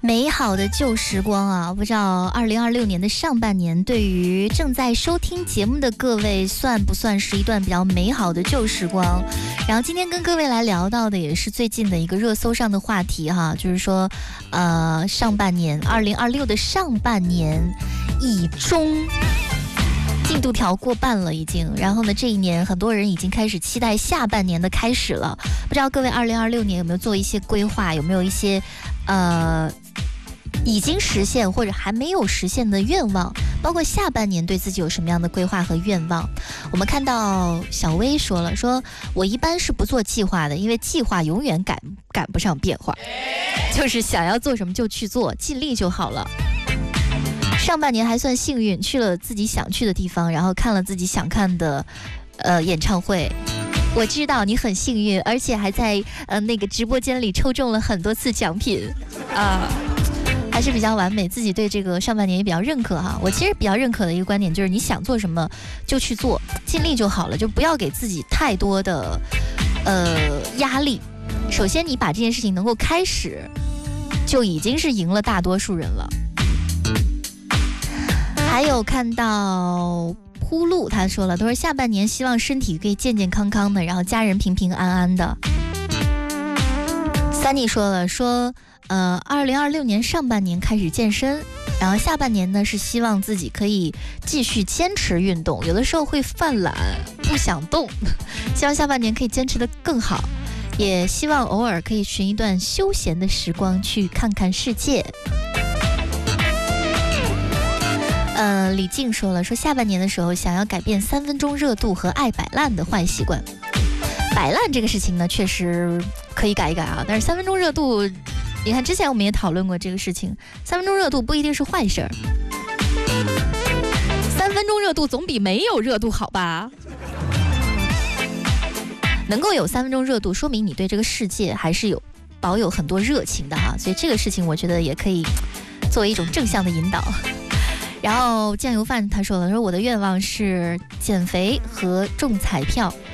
美好的旧时光啊，不知道2026年的上半年对于正在收听节目的各位算不算是一段比较美好的旧时光。然后今天跟各位来聊到的也是最近的一个热搜上的话题哈，就是说上半年2026的上半年已终，进度条过半了已经，然后呢这一年很多人已经开始期待下半年的开始了。不知道各位2026年有没有做一些规划，有没有一些已经实现或者还没有实现的愿望，包括下半年对自己有什么样的规划和愿望。我们看到小薇说了，说我一般是不做计划的，因为计划永远赶不上变化，就是想要做什么就去做，尽力就好了。上半年还算幸运，去了自己想去的地方，然后看了自己想看的演唱会。我知道你很幸运，而且还在那个直播间里抽中了很多次奖品还是比较完美，自己对这个上半年也比较认可哈。我其实比较认可的一个观点就是你想做什么就去做，尽力就好了，就不要给自己太多的压力。首先你把这件事情能够开始，就已经是赢了大多数人了。还有看到呼噜他说了，他说下半年希望身体可以健健康康的，然后家人平平安安的。Sunny 说了，说2026年上半年开始健身，然后下半年呢是希望自己可以继续坚持运动，有的时候会犯懒不想动，希望下半年可以坚持得更好，也希望偶尔可以寻一段休闲的时光去看看世界。李静说了，说下半年的时候想要改变3分钟热度和爱摆烂的坏习惯。摆烂这个事情呢确实可以改一改啊，但是3分钟热度，你看之前我们也讨论过这个事情，3分钟热度不一定是坏事儿，3分钟热度总比没有热度好吧。能够有3分钟热度，说明你对这个世界还是保有很多热情的哈，所以这个事情我觉得也可以作为一种正向的引导。然后酱油饭他说了，说我的愿望是减肥和中彩票。